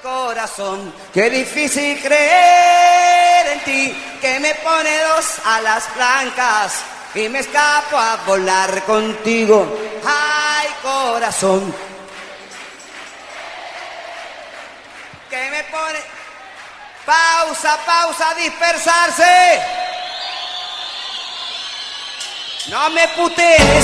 corazón, qué difícil creer en ti, que me pone dos alas blancas y me escapo a volar contigo. Ay, corazón, que me pone... Pausa, pausa, dispersarse. No me putees,